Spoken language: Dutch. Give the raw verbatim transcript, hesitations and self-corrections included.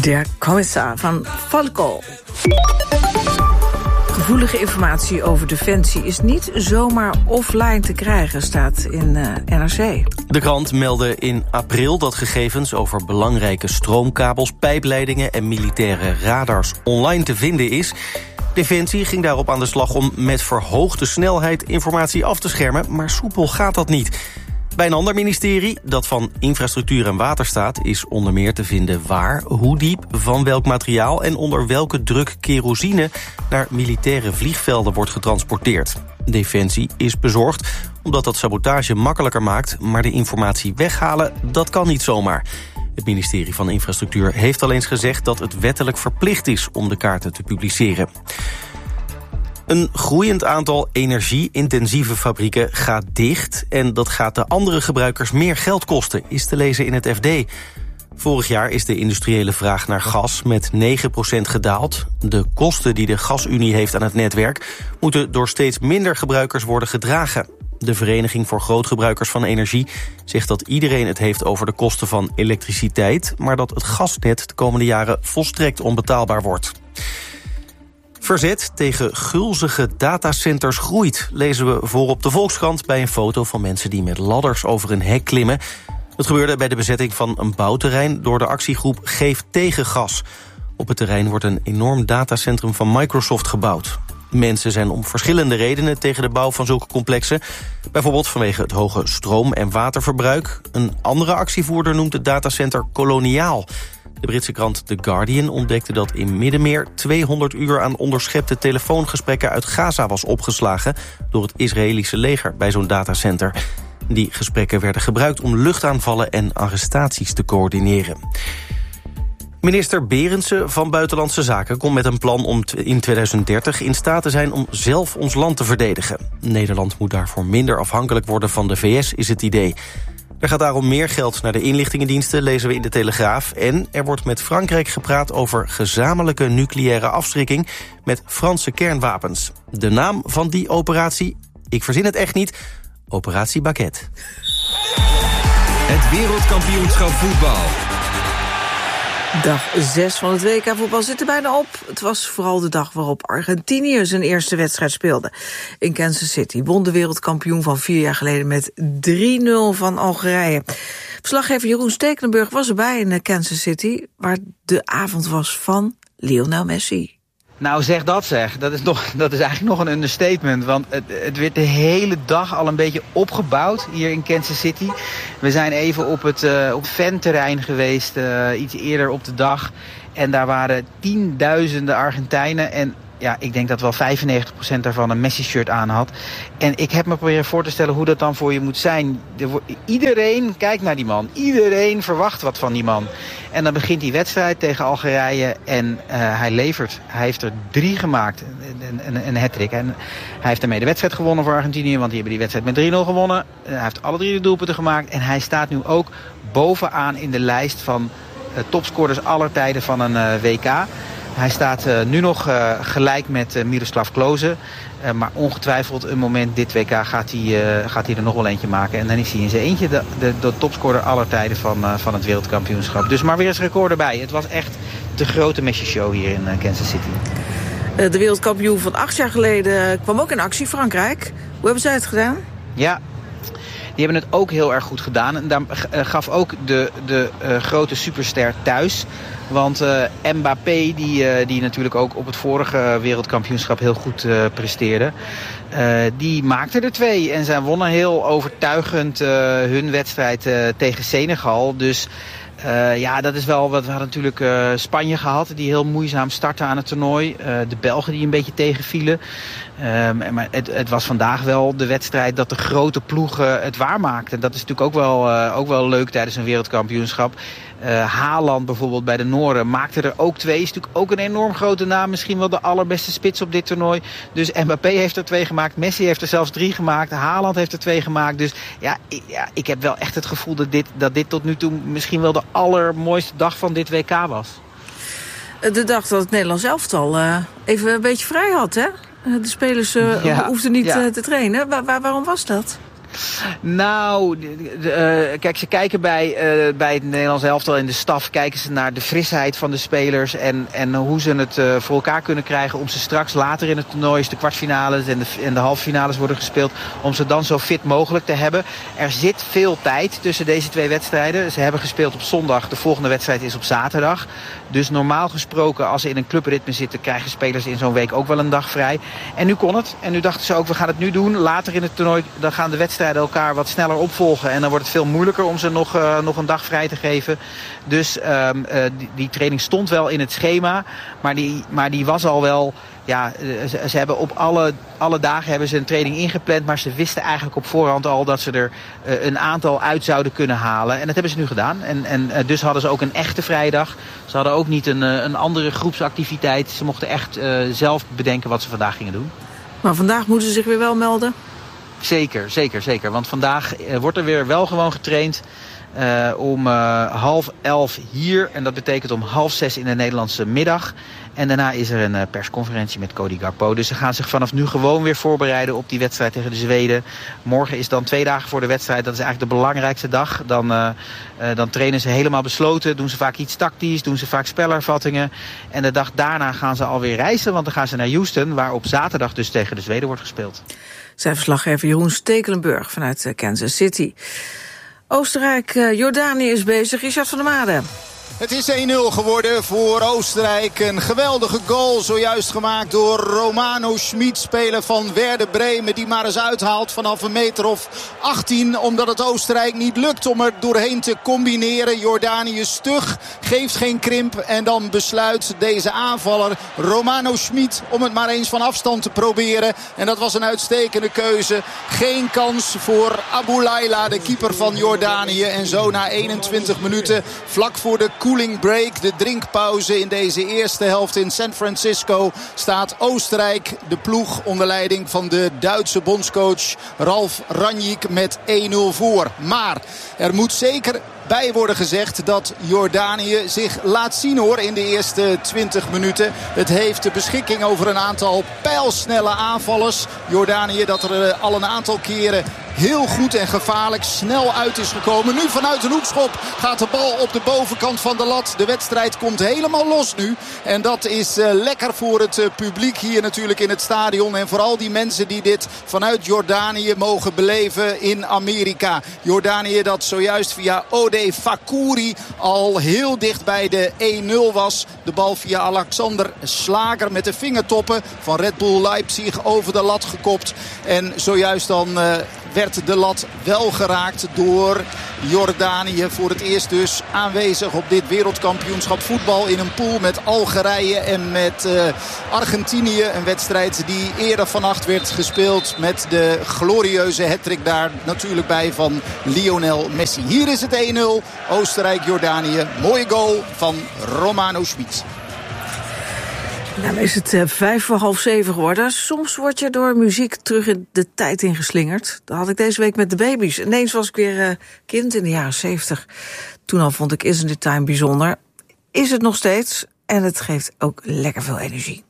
Der Kommissar van Volkel. Gevoelige informatie over Defensie is niet zomaar offline te krijgen, staat in uh, N R C. De krant meldde in april dat gegevens over belangrijke stroomkabels, pijpleidingen en militaire radars online te vinden is. Defensie ging daarop aan de slag om met verhoogde snelheid informatie af te schermen, maar soepel gaat dat niet. Bij een ander ministerie, dat van Infrastructuur en Waterstaat, is onder meer te vinden waar, hoe diep, van welk materiaal en onder welke druk kerosine naar militaire vliegvelden wordt getransporteerd. Defensie is bezorgd omdat dat sabotage makkelijker maakt, maar de informatie weghalen, dat kan niet zomaar. Het ministerie van Infrastructuur heeft al eens gezegd dat het wettelijk verplicht is om de kaarten te publiceren. Een groeiend aantal energie-intensieve fabrieken gaat dicht en dat gaat de andere gebruikers meer geld kosten, is te lezen in het F D. Vorig jaar is de industriële vraag naar gas met negen procent gedaald. De kosten die de Gasunie heeft aan het netwerk moeten door steeds minder gebruikers worden gedragen. De Vereniging voor Grootgebruikers van Energie zegt dat iedereen het heeft over de kosten van elektriciteit, maar dat het gasnet de komende jaren volstrekt onbetaalbaar wordt. Verzet tegen gulzige datacenters groeit, lezen we voor op de Volkskrant bij een foto van mensen die met ladders over een hek klimmen. Het gebeurde bij de bezetting van een bouwterrein door de actiegroep Geef Tegengas. Op het terrein wordt een enorm datacentrum van Microsoft gebouwd. Mensen zijn om verschillende redenen tegen de bouw van zulke complexen. Bijvoorbeeld vanwege het hoge stroom- en waterverbruik. Een andere actievoerder noemt het datacenter koloniaal. De Britse krant The Guardian ontdekte dat in Middenmeer tweehonderd uur aan onderschepte telefoongesprekken uit Gaza was opgeslagen door het Israëlische leger bij zo'n datacenter. Die gesprekken werden gebruikt om luchtaanvallen en arrestaties te coördineren. Minister Berendsen van Buitenlandse Zaken komt met een plan om in tweeduizend dertig in staat te zijn om zelf ons land te verdedigen. Nederland moet daarvoor minder afhankelijk worden van de V S, is het idee. Er gaat daarom meer geld naar de inlichtingendiensten, lezen we in de Telegraaf. En er wordt met Frankrijk gepraat over gezamenlijke nucleaire afschrikking met Franse kernwapens. De naam van die operatie, ik verzin het echt niet, Operatie Baguette. Het wereldkampioenschap voetbal. Dag zes van het W K voetbal zit er bijna op. Het was vooral de dag waarop Argentinië zijn eerste wedstrijd speelde. In Kansas City won de wereldkampioen van vier jaar geleden met drie nul van Algerije. Verslaggever Jeroen Stekelenburg was erbij in Kansas City, waar de avond was van Lionel Messi. Nou, zeg dat zeg. Dat is, nog, dat is eigenlijk nog een understatement. Want het, het werd de hele dag al een beetje opgebouwd hier in Kansas City. We zijn even op het, uh, op het fanterrein geweest, uh, iets eerder op de dag. En daar waren tienduizenden Argentijnen. En ja, ik denk dat wel vijfennegentig procent daarvan een Messi-shirt aan had. En ik heb me proberen voor te stellen hoe dat dan voor je moet zijn. Er, iedereen kijkt naar die man. Iedereen verwacht wat van die man. En dan begint die wedstrijd tegen Algerije en uh, hij levert. Hij heeft er drie gemaakt, een, een, een hat-trick. En hij heeft daarmee de wedstrijd gewonnen voor Argentinië, want die hebben die wedstrijd met drie nul gewonnen. Uh, hij heeft alle drie de doelpunten gemaakt en hij staat nu ook bovenaan in de lijst van uh, topscorers aller tijden van een uh, W K. Hij staat uh, nu nog uh, gelijk met uh, Miroslav Klose. Uh, maar ongetwijfeld een moment dit W K gaat hij, uh, gaat hij er nog wel eentje maken. En dan is hij in zijn eentje de, de, de topscorer aller tijden van, uh, van het wereldkampioenschap. Dus maar weer eens record erbij. Het was echt de grote Messi-show hier in uh, Kansas City. Uh, de wereldkampioen van acht jaar geleden kwam ook in actie, Frankrijk. Hoe hebben zij het gedaan? Ja, die hebben het ook heel erg goed gedaan. En daar gaf ook de, de uh, grote superster thuis. Want uh, Mbappé, die, uh, die natuurlijk ook op het vorige wereldkampioenschap heel goed uh, presteerde, uh, die maakte er twee. En zij wonnen heel overtuigend uh, hun wedstrijd uh, tegen Senegal. Dus uh, ja, dat is wel wat. We hadden natuurlijk uh, Spanje gehad, die heel moeizaam startte aan het toernooi. Uh, de Belgen die een beetje tegenvielen. Um, maar het, het was vandaag wel de wedstrijd dat de grote ploegen het waarmaakten. Dat is natuurlijk ook wel, uh, ook wel leuk tijdens een wereldkampioenschap. Uh, Haaland bijvoorbeeld bij de Noren maakte er ook twee. Is natuurlijk ook een enorm grote naam. Misschien wel de allerbeste spits op dit toernooi. Dus Mbappé heeft er twee gemaakt. Messi heeft er zelfs drie gemaakt. Haaland heeft er twee gemaakt. Dus ja, ik, ja, ik heb wel echt het gevoel dat dit, dat dit tot nu toe misschien wel de allermooiste dag van dit W K was. De dag dat het Nederlands elftal uh, even een beetje vrij had, hè? De spelers uh, ja, hoefden niet ja. uh, te trainen. Waar, waar, waarom was dat? Nou, uh, kijk, ze kijken bij, uh, bij het Nederlands elftal in de staf, kijken ze naar de frisheid van de spelers en, en hoe ze het uh, voor elkaar kunnen krijgen om ze straks later in het toernooi, als de kwartfinales en de, en de halffinales worden gespeeld, om ze dan zo fit mogelijk te hebben. Er zit veel tijd tussen deze twee wedstrijden. Ze hebben gespeeld op zondag, de volgende wedstrijd is op zaterdag. Dus normaal gesproken, als ze in een clubritme zitten, krijgen spelers in zo'n week ook wel een dag vrij. En nu kon het. En nu dachten ze ook, we gaan het nu doen. Later in het toernooi, dan gaan de wedstrijden elkaar wat sneller opvolgen. En dan wordt het veel moeilijker om ze nog, uh, nog een dag vrij te geven. Dus um, uh, die, die training stond wel in het schema. Maar die, maar die was al wel... Ja, ze, ze hebben op alle, alle dagen hebben ze een training ingepland. Maar ze wisten eigenlijk op voorhand al dat ze er uh, een aantal uit zouden kunnen halen. En dat hebben ze nu gedaan. En, en uh, dus hadden ze ook een echte vrijdag. Ze hadden ook niet een, uh, een andere groepsactiviteit. Ze mochten echt uh, zelf bedenken wat ze vandaag gingen doen. Maar vandaag moeten ze zich weer wel melden? Zeker, zeker, zeker. Want vandaag uh, wordt er weer wel gewoon getraind. Uh, om uh, half elf hier. En dat betekent om half zes in de Nederlandse middag. En daarna is er een uh, persconferentie met Cody Gakpo. Dus ze gaan zich vanaf nu gewoon weer voorbereiden op die wedstrijd tegen de Zweden. Morgen is dan twee dagen voor de wedstrijd. Dat is eigenlijk de belangrijkste dag. Dan, uh, uh, dan trainen ze helemaal besloten. Doen ze vaak iets tactisch. Doen ze vaak spelervattingen. En de dag daarna gaan ze alweer reizen. Want dan gaan ze naar Houston. Waar op zaterdag dus tegen de Zweden wordt gespeeld. Zijn verslaggever Jeroen Stekelenburg vanuit uh, Kansas City. Oostenrijk, uh, Jordanië is bezig. Richard van der Made. Het is één nul geworden voor Oostenrijk. Een geweldige goal, zojuist gemaakt door Romano Schmid, speler van Werder Bremen, die maar eens uithaalt vanaf een meter of achttien. Omdat het Oostenrijk niet lukt om er doorheen te combineren. Jordanië stug, geeft geen krimp. En dan besluit deze aanvaller Romano Schmid om het maar eens van afstand te proberen. En dat was een uitstekende keuze. Geen kans voor Abu Layla, de keeper van Jordanië. En zo na eenentwintig minuten, vlak voor de cooling break, de drinkpauze in deze eerste helft in San Francisco, staat Oostenrijk, de ploeg onder leiding van de Duitse bondscoach Ralf Rangnick, met één nul voor. Maar er moet zeker bij worden gezegd dat Jordanië zich laat zien hoor in de eerste twintig minuten. Het heeft de beschikking over een aantal pijlsnelle aanvallers. Jordanië dat er al een aantal keren heel goed en gevaarlijk snel uit is gekomen. Nu vanuit een hoekschop gaat de bal op de bovenkant van de lat. De wedstrijd komt helemaal los nu. En dat is uh, lekker voor het uh, publiek hier natuurlijk in het stadion. En vooral die mensen die dit vanuit Jordanië mogen beleven in Amerika. Jordanië dat zojuist via Ode Fakouri al heel dicht bij de één nul was. De bal via Alexander Slager met de vingertoppen van Red Bull Leipzig over de lat gekopt. En zojuist dan Uh, werd de lat wel geraakt door Jordanië. Voor het eerst dus aanwezig op dit wereldkampioenschap voetbal in een pool met Algerije en met uh, Argentinië. Een wedstrijd die eerder vannacht werd gespeeld met de glorieuze hattrick daar natuurlijk bij van Lionel Messi. Hier is het één nul. Oostenrijk-Jordanië. Mooie goal van Romano Schmid. Nou, dan is het uh, vijf voor half zeven geworden. Soms word je door muziek terug in de tijd ingeslingerd. Dat had ik deze week met de Baby's. Ineens was ik weer uh, kind in de jaren zeventig. Toen al vond ik Isn't It Time bijzonder. Is het nog steeds. En het geeft ook lekker veel energie.